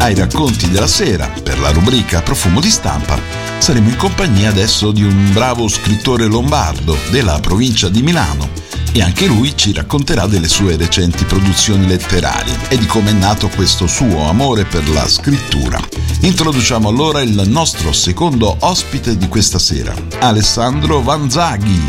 ai racconti della sera per la rubrica Profumo di Stampa. Saremo in compagnia adesso di un bravo scrittore lombardo della provincia di Milano e anche lui ci racconterà delle sue recenti produzioni letterarie e di come è nato questo suo amore per la scrittura. Introduciamo allora il nostro secondo ospite di questa sera, Alessandro Vanzaghi.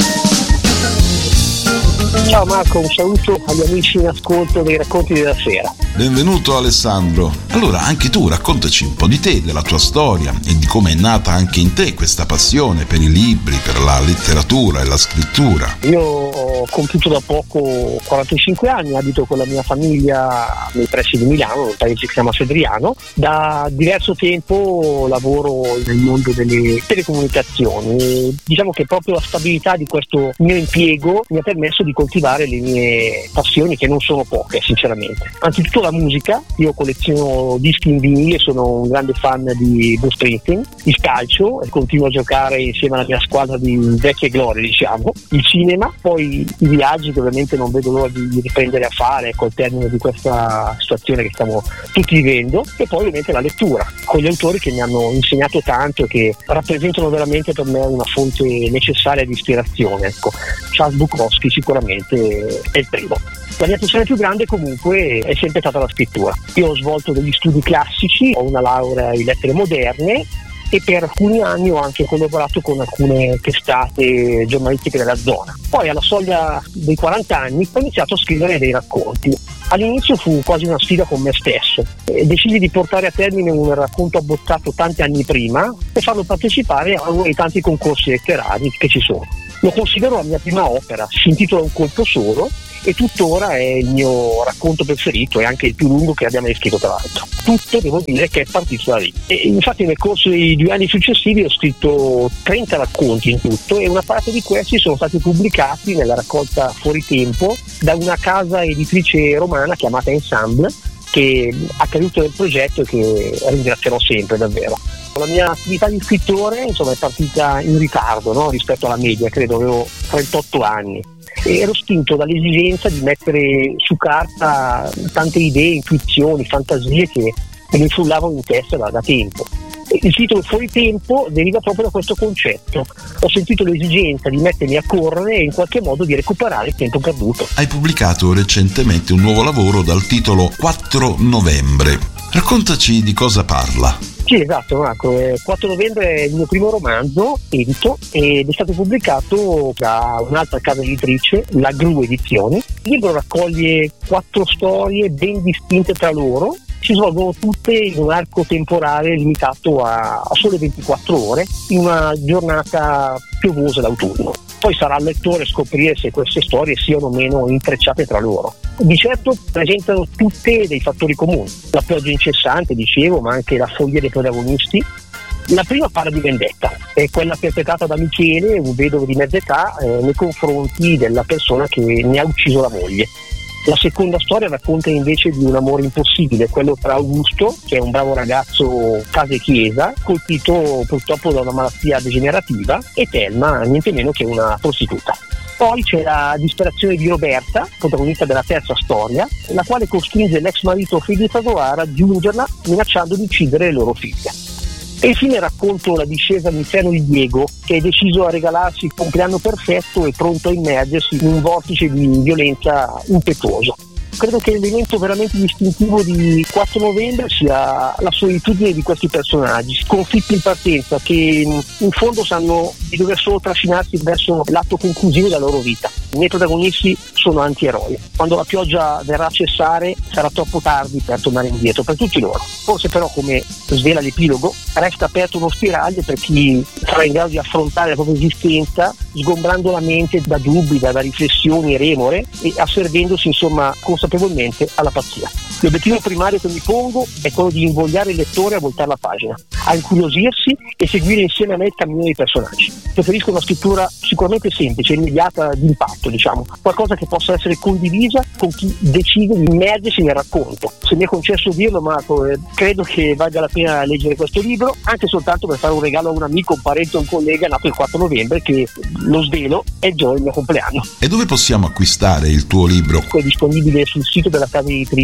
Ciao Marco, un saluto agli amici in ascolto dei racconti della sera. Benvenuto Alessandro. Allora, anche tu raccontaci un po' di te, della tua storia e di come è nata anche in te questa passione per i libri, per la letteratura e la scrittura. Io ho compiuto da poco 45 anni, abito con la mia famiglia nei pressi di Milano, un paese che si chiama Sedriano. Da diverso tempo lavoro nel mondo delle telecomunicazioni e diciamo che proprio la stabilità di questo mio impiego mi ha permesso di coltivare le mie passioni, che non sono poche sinceramente. Anzitutto la musica, io colleziono dischi in vinile, sono un grande fan di Bruce Springsteen, il calcio e continuo a giocare insieme alla mia squadra di vecchie glorie, diciamo, il cinema, poi i viaggi che ovviamente non vedo l'ora di riprendere a fare col termine di questa situazione che stiamo tutti vivendo, e poi ovviamente la lettura con gli autori che mi hanno insegnato tanto e che rappresentano veramente per me una fonte necessaria di ispirazione. Ecco, Charles Bukowski sicuramente è il primo. La mia passione più grande comunque è sempre stata la scrittura. Io ho svolto degli studi classici, ho una laurea in lettere moderne e per alcuni anni ho anche collaborato con alcune testate giornalistiche della zona. Poi alla soglia dei 40 anni ho iniziato a scrivere dei racconti. All'inizio fu quasi una sfida con me stesso e decisi di portare a termine un racconto abbozzato tanti anni prima e farlo partecipare a uno dei tanti concorsi letterari che ci sono. Lo considero la mia prima opera, si intitola Un colpo solo e tuttora è il mio racconto preferito e anche il più lungo che abbia mai scritto, tra l'altro. Tutto devo dire che è partito da lì. E infatti nel corso dei 2 anni successivi ho scritto 30 racconti in tutto e una parte di questi sono stati pubblicati nella raccolta Fuori Tempo da una casa editrice romana chiamata Ensemble, che ha creduto nel progetto e che ringrazierò sempre davvero. La mia attività di scrittore insomma è partita in ritardo, no? Rispetto alla media, credo avevo 38 anni. E ero spinto dall'esigenza di mettere su carta tante idee, intuizioni, fantasie che mi frullavano in testa da tempo. Il titolo Fuori Tempo deriva proprio da questo concetto. Ho sentito l'esigenza di mettermi a correre e in qualche modo di recuperare il tempo perduto. Hai pubblicato recentemente un nuovo lavoro dal titolo 4 novembre. Raccontaci di cosa parla. Sì, esatto Marco, 4 novembre è il mio primo romanzo edito ed è stato pubblicato da un'altra casa editrice, la Gru Edizioni. Il libro raccoglie 4 storie ben distinte tra loro, si svolgono tutte in un arco temporale limitato a sole 24 ore in una giornata piovosa d'autunno. Poi sarà al lettore scoprire se queste storie siano o meno intrecciate tra loro. Di certo presentano tutte dei fattori comuni. La pioggia incessante, dicevo, ma anche la follia dei protagonisti. La prima parla di vendetta, è quella perpetrata da Michele, un vedovo di mezza età, nei confronti della persona che ne ha ucciso la moglie. La seconda storia racconta invece di un amore impossibile, quello tra Augusto, che è un bravo ragazzo casa e chiesa, colpito purtroppo da una malattia degenerativa, e Thelma, niente meno che una prostituta. Poi c'è la disperazione di Roberta, protagonista della terza storia, la quale costringe l'ex marito Federico a raggiungerla minacciando di uccidere le loro figlie. E infine racconto la discesa all'inferno di Diego, che è deciso a regalarsi il compleanno perfetto e pronto a immergersi in un vortice di violenza impetuoso. Credo che l'elemento veramente distintivo di 4 novembre sia la solitudine di questi personaggi, sconfitti in partenza, che in fondo sanno di dover solo trascinarsi verso l'atto conclusivo della loro vita. I miei protagonisti sono antieroi. Quando la pioggia verrà a cessare sarà troppo tardi per tornare indietro, per tutti loro. Forse però, come svela l'epilogo, resta aperto uno spiraglio per chi sarà in grado di affrontare la propria esistenza sgombrando la mente da dubbi, da riflessioni e remore e asservendosi insomma consapevolmente alla pazzia. L'obiettivo primario che mi pongo è quello di invogliare il lettore a voltare la pagina, a incuriosirsi e seguire insieme a me il cammino dei personaggi. Preferisco una scrittura sicuramente semplice, immediata, di impatto, diciamo, qualcosa che possa essere condivisa con chi decide di immergersi nel racconto. Se mi è concesso dirlo, Marco, credo che valga la pena leggere questo libro, anche soltanto per fare un regalo a un amico, un parente o un collega nato il 4 novembre, che lo svelo è il giorno del mio compleanno. E dove possiamo acquistare il tuo libro? È disponibile sul sito della casa editrice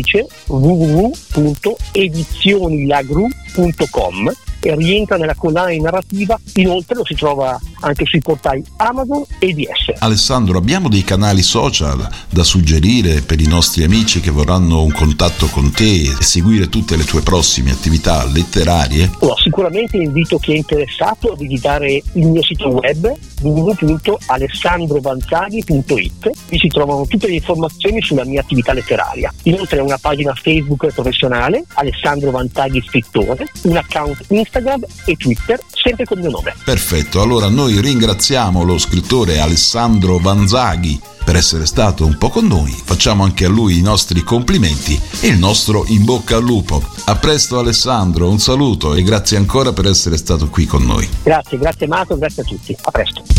www.edizionilagru.com e rientra nella collana di narrativa. Inoltre lo si trova anche sui portali Amazon e DS. Alessandro, abbiamo dei canali social da suggerire per i nostri amici che vorranno un contatto con te e seguire tutte le tue prossime attività letterarie? Sicuramente invito chi è interessato a visitare il mio sito web www.alessandrovanzaghi.it. Vi si trovano tutte le informazioni sulla mia attività letteraria. Inoltre ho una pagina Facebook professionale, Alessandro Vanzaghi Scrittore, un account Instagram e Twitter, sempre con il mio nome. Perfetto, allora noi ringraziamo lo scrittore Alessandro Vanzaghi per essere stato un po' con noi, facciamo anche a lui i nostri complimenti e il nostro in bocca al lupo. A presto Alessandro, un saluto e grazie ancora per essere stato qui con noi. Grazie Mato, grazie a tutti, a presto.